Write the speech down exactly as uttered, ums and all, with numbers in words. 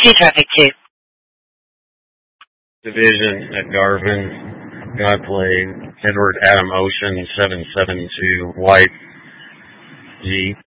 T traffic two. Division at Garvin. God play Edward Adam Ocean seven seven two White G.